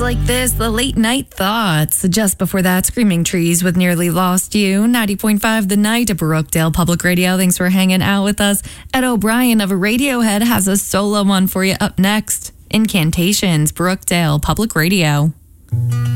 like this, the late night thoughts. Just before that, Screaming Trees with Nearly Lost You. 90.5 The Night at Brookdale Public Radio. Thanks for hanging out with us. Ed O'Brien of Radiohead has a solo one for you up next. Incantations, Brookdale Public Radio.